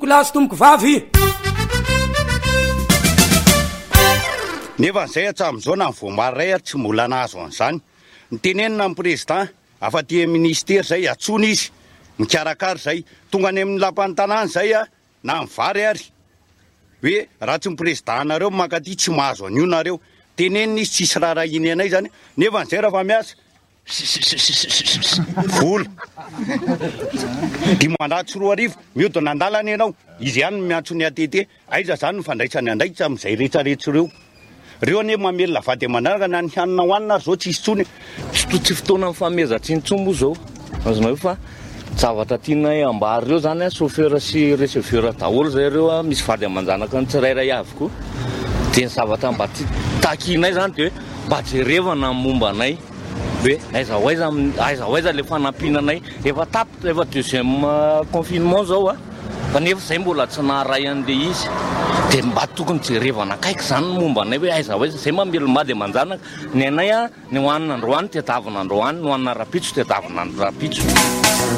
tompoko lahy sy tompoko vavy. Nefa zay hatram'izao na voamaray tsy mbola nahazo an'izany. Nitenenina amin'ny président afa-ty ministère zay atsony izy mikarakara zay tonga any amin'ny lapan'ny tanàna zay na mivary ary hoe raha tsy ny président nareo mankaty tsy mahazo an'io nareo. Tenenina izy tsisy rara iny anay zany nefa n'izay raha fa miasa vola dimanjato roa arivo mihodina an-dalana ianao izy ihany miantso ny atete aiza zany fandraisany andraikitra amin'izay rehetrarehetra ireo. Reo ane mamelona vady manaraka na ny hanina hoanina ary zao tsisy tsony. Tsy fotoana mifamezatsiny moa zao azonao fa zavatra tianay ambary reo zany chauffeur sy receveur daholo zay reo misy vady amanjanaka ny tsirairay avy koa de ny zavatra mba takinay zany de mba jerevana momba anay hoe aiza le fanampinanay efa tapitra efa deuxième confinement zao fa nefa zay mbola tsy naharay an'le izy de mba tokony jerevana akaiky zany momba anay hoe aiza zay mamelomady amanjanaka ny anay ny hoanina androany tetavina androany ny hoanina rapitso tetavina rapitso.